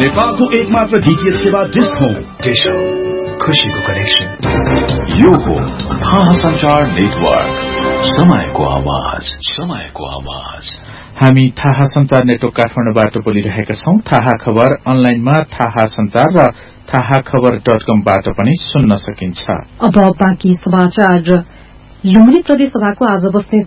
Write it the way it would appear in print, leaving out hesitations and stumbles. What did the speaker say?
नेपालको एकमात्र डीटीएच सेवा डिश होम। डिश होम, खुशीको कनेक्सन। यो हो थाहा संचार नेटवर्क, समयको आवाज, समयको आवाज। हामी थाहा संचार नेटवर्क काठमाडौँबाट बोलिरहेका छौं। थाहा खबर अनलाइनमा थाहा संचार र थाहाखबर.com-बाट पनि सुन्न सकिन्छ। अब बाँकी समाचार। लुम्बिनी प्रदेशसभाको आज बस्ने